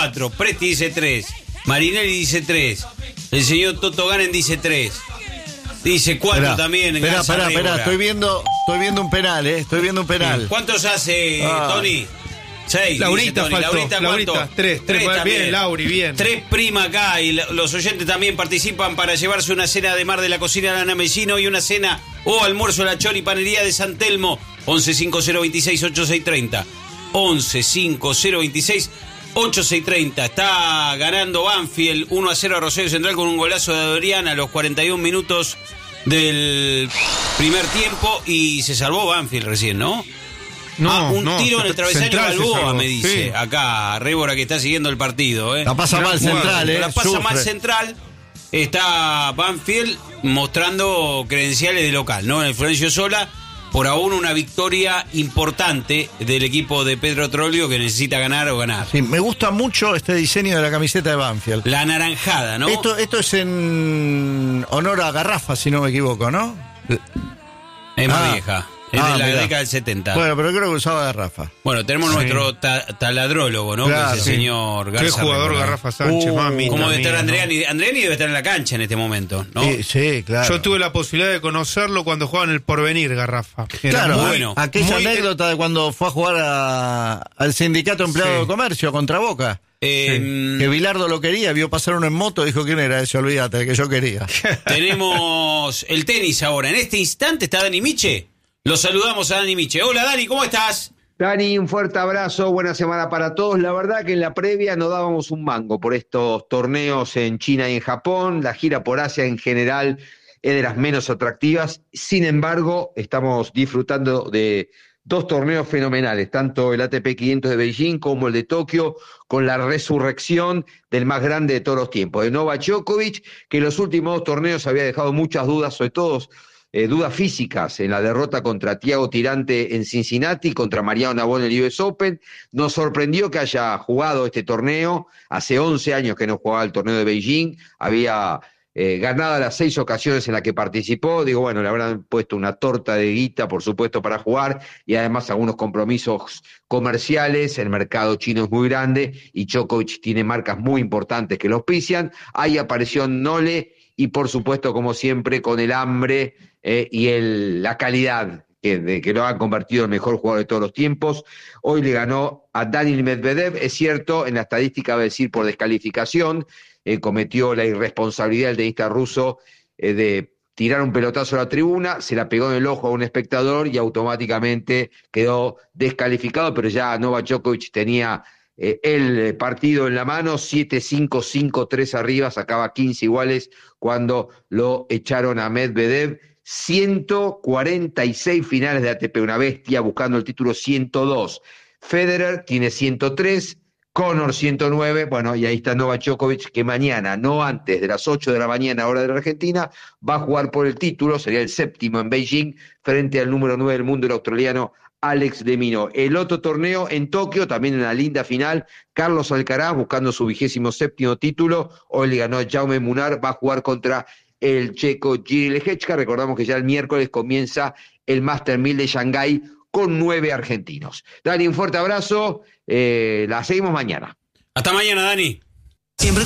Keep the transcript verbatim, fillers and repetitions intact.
cuatro, Presti dice tres, Marinelli dice tres, el señor Toto Ganen dice tres, dice cuatro también. Espera, espera, espera, estoy viendo, estoy viendo un penal, eh, estoy viendo un penal. ¿Cuántos hace, ah. Tony? Seis. Laurita Tony. faltó. Laurita, Laurita, ¿cuánto? tres, tres, tres bien, Lauri, bien. Tres prima acá y los oyentes también participan para llevarse una cena de mar de la cocina de Ana Messino y una cena o almuerzo a la Chori Panería de San Telmo. once cinco cero veintiséis ochenta y seis treinta. once cinco cero veintiséis ochenta y seis treinta. Está ganando Banfield uno a cero a Rosario Central con un golazo de Adrián a los cuarenta y un minutos del primer tiempo y se salvó Banfield recién, ¿no? No, ah, un no, tiro en el travesaño Balboa, me dice. Sí. Acá, Rébora, que está siguiendo el partido. ¿eh? La pasa mal Central, ¿eh? La pasa Sufre. mal Central. Está Banfield mostrando credenciales de local, ¿no? En el Florencio Sola, por aún una victoria importante del equipo de Pedro Trollio que necesita ganar o ganar. Sí, me gusta mucho este diseño de la camiseta de Banfield. La anaranjada, ¿no? Esto, esto es en honor a Garrafa, si no me equivoco, ¿no? Es más ah. vieja. Es Ah, de la mirá. década del setenta. Bueno, pero creo que usaba Garrafa. Bueno, tenemos Sí. nuestro ta- taladrólogo, ¿no? Claro, que es el sí. señor Garza. Qué jugador Rébora. Garrafa Sánchez, Uh, mami. ¿Cómo debe estar Andreani? Andreani debe estar en la cancha en este momento, ¿no? Sí, sí, claro. Yo tuve la posibilidad de conocerlo cuando jugaba en el Porvenir, Garrafa. Era Claro, muy- bueno. aquella muy- anécdota de cuando fue a jugar a- al sindicato empleado Sí. de comercio contra Boca. Eh, Que Bilardo lo quería, vio pasar uno en moto, dijo quién era ese, olvídate, que yo quería. Tenemos el tenis ahora. En este instante está Dani Miche. Lo saludamos a Dani Miche. Hola Dani, ¿cómo estás? Dani, un fuerte abrazo, buena semana para todos. La verdad que en la previa no dábamos un mango por estos torneos en China y en Japón. La gira por Asia en general es de las menos atractivas. Sin embargo, estamos disfrutando de dos torneos fenomenales, tanto el A T P quinientos de Beijing como el de Tokio, con la resurrección del más grande de todos los tiempos, de Novak Djokovic, que en los últimos dos torneos había dejado muchas dudas, sobre todo Eh, dudas físicas en la derrota contra Thiago Tirante en Cincinnati, contra Mariano Navón en el U S Open. Nos sorprendió que haya jugado este torneo, hace once años que no jugaba el torneo de Beijing, había eh, ganado las seis ocasiones en las que participó. Digo, bueno, le habrán puesto una torta de guita, por supuesto, para jugar, y además algunos compromisos comerciales. El mercado chino es muy grande y Djokovic tiene marcas muy importantes que lo auspician. Ahí apareció Nole y, por supuesto, como siempre, con el hambre eh, y el, la calidad que, de, que lo ha convertido en el mejor jugador de todos los tiempos. Hoy le ganó a Daniil Medvedev, es cierto, en la estadística va a decir por descalificación, eh, cometió la irresponsabilidad del tenista ruso eh, de tirar un pelotazo a la tribuna, se la pegó en el ojo a un espectador y automáticamente quedó descalificado, pero ya Novak Djokovic tenía eh, el partido en la mano, siete cinco, cinco tres arriba, sacaba quince iguales cuando lo echaron a Medvedev. ciento cuarenta y seis finales de A T P, una bestia, buscando el título ciento dos. Federer tiene ciento tres, Conor ciento nueve, bueno, y ahí está Novak Djokovic, que mañana, no antes de las ocho de la mañana, hora de la Argentina, va a jugar por el título, sería el séptimo en Beijing, frente al número nueve del mundo, el australiano Alex de Minaur. El otro torneo en Tokio, también en la linda final, Carlos Alcaraz, buscando su vigésimo séptimo título, hoy le ganó Jaume Munar, va a jugar contra el checo Jiří Lehečka. Recordamos que ya el miércoles comienza el Master mil de Shanghái con nueve argentinos. Dani, un fuerte abrazo, eh, la seguimos mañana. Hasta mañana, Dani.